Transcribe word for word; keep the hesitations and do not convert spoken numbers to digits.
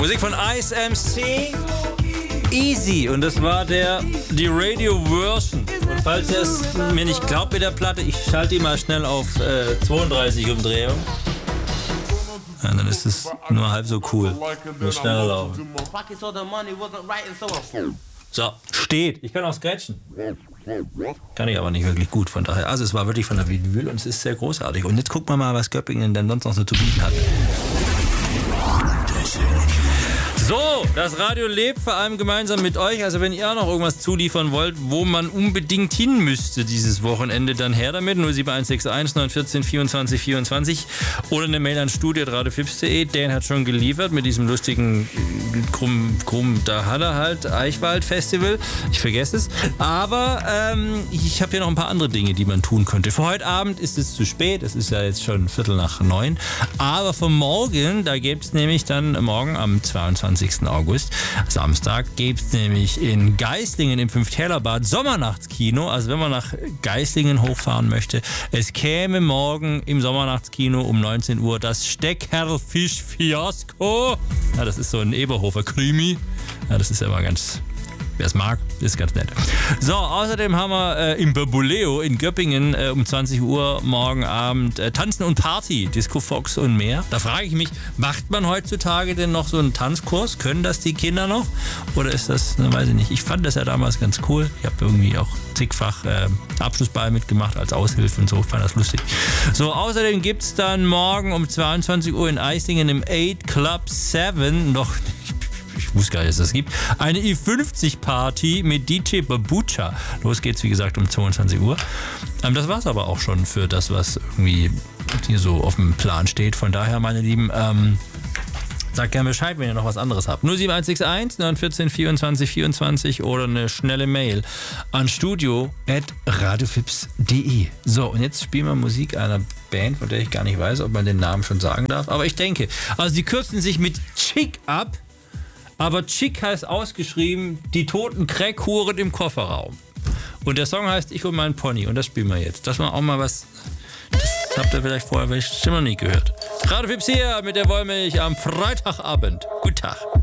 Musik von Ice M C, Easy. Und das war der, die Radio-Version. Und falls ihr es mir nicht glaubt mit der Platte, ich schalte die mal schnell auf äh, zweiunddreißig Umdrehung. Ja, dann ist es nur halb so cool. Muss schneller laufen. So, steht. Ich kann auch scratchen. Kann ich aber nicht wirklich gut, von daher. Also es war wirklich von der Vinyl und es ist sehr großartig. Und jetzt gucken wir mal, was Göppingen denn sonst noch so zu bieten hat. So, das Radio lebt vor allem gemeinsam mit euch. Also wenn ihr noch irgendwas zuliefern wollt, wo man unbedingt hin müsste dieses Wochenende, dann her damit. null sieben eins sechs eins neun eins vier vierundzwanzig vierundzwanzig oder eine Mail an studio at radiofips punkt de. Dan hat schon geliefert mit diesem lustigen Krumm, Krumm da hat er halt, Eichwald-Festival. Ich vergesse es. Aber ähm, ich habe hier noch ein paar andere Dinge, die man tun könnte. Für heute Abend ist es zu spät. Es ist ja jetzt schon Viertel nach neun. Aber für morgen, da gibt es nämlich dann morgen am zweiundzwanzigsten August, Samstag, gibt es nämlich in Geislingen im Fünftälerbad Sommernachtskino. Also wenn man nach Geislingen hochfahren möchte, es käme morgen im Sommernachtskino um neunzehn Uhr das Steckerlfisch-Fiasko. Ja, das ist so ein Eberhofer-Krimi. Ja, das ist ja immer ganz... Wer es mag, ist ganz nett. So, außerdem haben wir äh, im Babuleo in Göppingen äh, um zwanzig Uhr morgen Abend äh, Tanzen und Party, Disco Fox und mehr. Da frage ich mich, macht man heutzutage denn noch so einen Tanzkurs? Können das die Kinder noch? Oder ist das, ne, weiß ich nicht. Ich fand das ja damals ganz cool. Ich habe irgendwie auch zigfach äh, Abschlussball mitgemacht als Aushilfe und so. Ich fand das lustig. So, außerdem gibt es dann morgen um zweiundzwanzig Uhr in Eislingen im acht Club sieben noch... Ich wusste gar nicht, dass es das gibt. Eine I fünfzig Party mit D J Babucha. Los geht's, wie gesagt, um zweiundzwanzig Uhr. Ähm, das war's aber auch schon für das, was irgendwie hier so auf dem Plan steht. Von daher, meine Lieben, ähm, sagt gerne Bescheid, wenn ihr noch was anderes habt. null sieben eins sechs eins neun eins vier vierundzwanzig vierundzwanzig oder eine schnelle Mail an studio at radiofips punkt de. So, und jetzt spielen wir Musik einer Band, von der ich gar nicht weiß, ob man den Namen schon sagen darf. Aber ich denke, also die kürzen sich mit Chick ab. Aber Chick heißt ausgeschrieben, die toten Crackhuren im Kofferraum. Und der Song heißt Ich und mein Pony. Und das spielen wir jetzt. Das war auch mal was, das habt ihr vielleicht vorher vielleicht schon noch nie gehört. Radio Fips hier mit der Wollmilch am Freitagabend. Guten Tag.